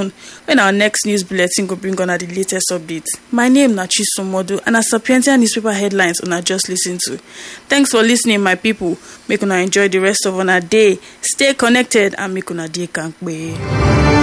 soon when our next news bulletin go bring on the latest updates. My name na Chisomodu, and as Sapientia newspaper headlines una just listen to. Thanks for listening, my people. Make una enjoy the rest of una day. Stay connected and make una day kampe.